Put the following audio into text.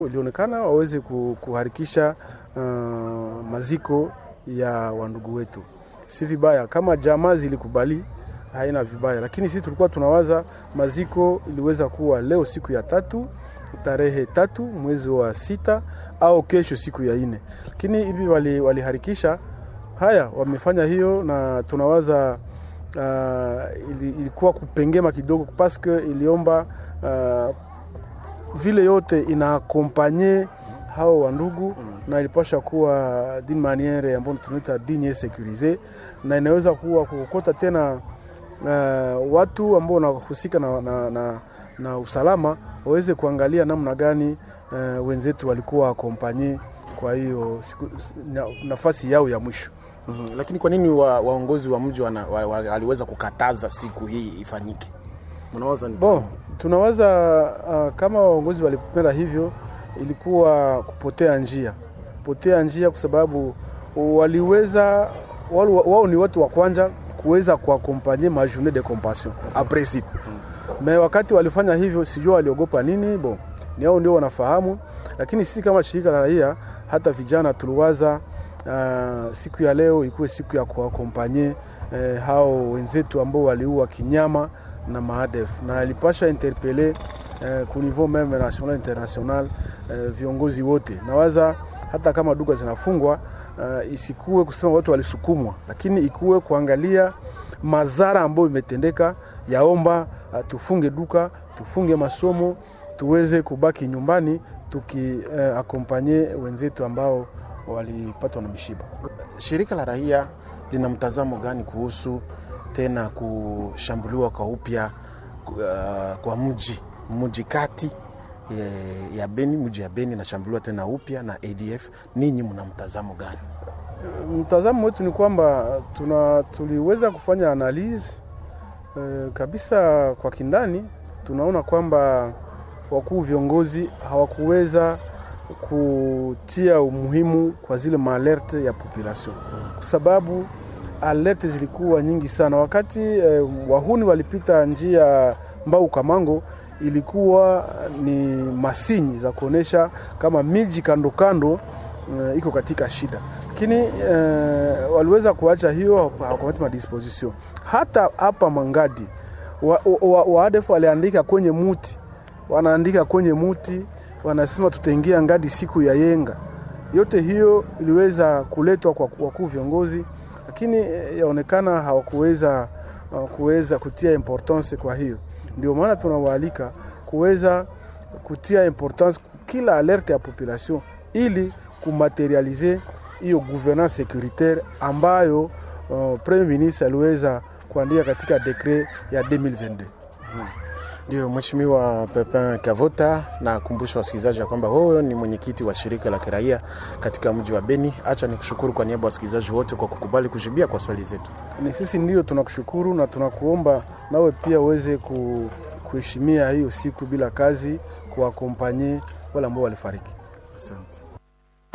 Ilionekana waweze kuharikisha maziko ya wandugu wetu. Si vibaya kama jamaa zilikubali, haina vibaya, lakini sisi tulikuwa tunawaza maziko iliweza kuwa leo siku ya 3 tarehe 3 mwezi wa 6 au kesho siku ya 4, lakini hivi waliharikisha haya, wamefanya hiyo, na tunawaza ilikuwa kupengema kidogo paske iliomba vile yote inaakompanye hao wandugu, na ilipasha kuwa d'une manière ambayo tunaita digne sécurisée, na inaweza kuwa kukota tena watu ambao wanahusika na usalama waweze kuangalia namna gani wenzetu walikuwa akompanye kwa hiyo nafasi yao ya mwisho. Lakini kwa nini waongozi wa mji waliweza kukataza siku hii ifanyike? Mnawaza ni tunawaza kama waongozi walipenda hivyo, ilikuwa kupotea njia kwa sababu waliweza wao ni watu wa kwanza kuweza kuakompanye ma journée de compassion a principe. Mais wakati walifanya hivyo sijua waliogopa nini, ni hao ndio wanafahamu, lakini sisi kama shirika la raia hata vijana tuliwaza siku ya leo ikuwe siku ya kuakompanye hao wenzetu ambao waliua kinyama na maadef, na ilipasha interpeller ku niveau même national international viongozi wote. Nawaza hata kama duka zinafungwa isikuwe kusema watu walisukumwa, lakini ikuwe kuangalia madhara ambayo imetendeka, yaomba tufunge duka, tufunge masomo, tuweze kubaki nyumbani tukiakompanye wenzetu ambao walipatwa na mishiba. Shirika la raia lina mtazamo gani kuhusu tena kushambuliwa kwa upya kwa mji kati ya Beni, mji ya Beni na shambuliwa tena upya na ADF? Ninyi mna mtazamo gani? Mtazamo wetu ni kwamba tuliweza kufanya analyze kabisa kwa kindani. Tunaona kwamba wakuu viongozi hawakuweza kutia umuhimu kwa zile maalerte ya population, kwa sababu alerte zilikuwa nyingi sana. Wakati wahuni walipita njia Mbau Kamango, ilikuwa ni masinyi za kuonesha kama miji kando iko katika shida, lakini waliweza kuacha hiyo, hawakamata disposition. Hata hapa Mangadi waadef waliandika kwenye muti, wanaandika kwenye muti, wanasema tutaingia Ngadi siku ya yenga. Yote hiyo iliweza kuletwa kwa wakuu viongozi, lakini yaonekana hawakuweza kutia importance. Kwa hiyo ndio maana tunawaalika kuweza kutia importance kila alerte ya population ili kumaterialize hiyo gouvernance sécuritaire ambayo Premier Ministre aliweza kuandika katika dekret ya 2022. Ndio Mheshimiwa Pepin Kavota, na kumbusha wasikilizaji kwamba wewe ni mwenyekiti wa shirika la kiraia katika mji wa Beni. Acha nikushukuru kwa niaba ya wasikilizaji wote kwa kukubali kujibia kwa swali zetu. Ni sisi ndio tunakushukuru, na tunakuomba nawe pia uweze kuheshimia hiyo siku bila kazi, kuakompanye wale ambao walifariki. Asante.